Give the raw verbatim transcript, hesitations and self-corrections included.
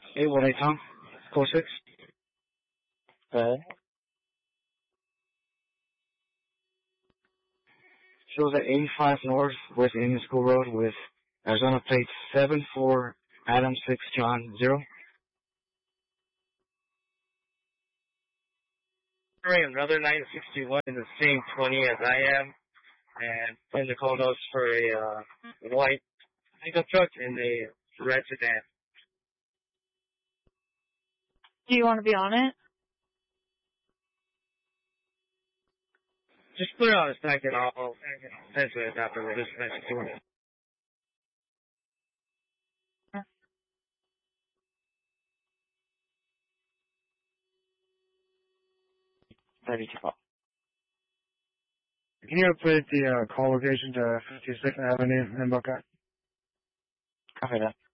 eight one eight Tom, four six. Okay. Shows at eighty-five North West Indian School Road with Arizona plate seven four Adam six John zero. Another nine sixty-one in the same twenty as I am, and playing the call notes for a uh, white pickup truck and a red sedan. Do you want to be on it? Just put it on a second. I'll answer it after this next one. Ready to call. Can you update the uh, call location to fifty-sixth Avenue in Boca? Copy that.